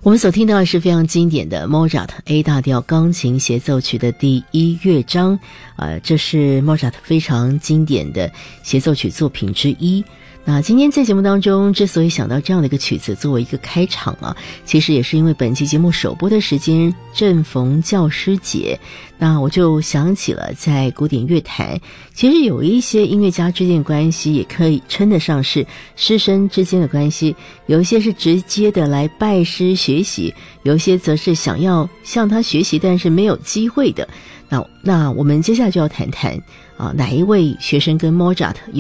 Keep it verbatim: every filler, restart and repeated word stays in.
我们所听到的是非常经典的 Mozart A 大调钢琴协奏曲的第一乐章，呃，这是 Mozart 非常经典的协奏曲作品之一。那今天在节目当中之所以想到这样的一个曲子作为一个开场啊，其实也是因为本期节目首播的时间正逢教师节，那我就想起了在古典乐坛其实有一些音乐家之间的关系也可以称得上是师生之间的关系，有一些是直接的来拜师学习，有一些则是想要向他学习但是没有机会的。那那我们接下来就要谈谈啊，哪一位学生跟 Mozart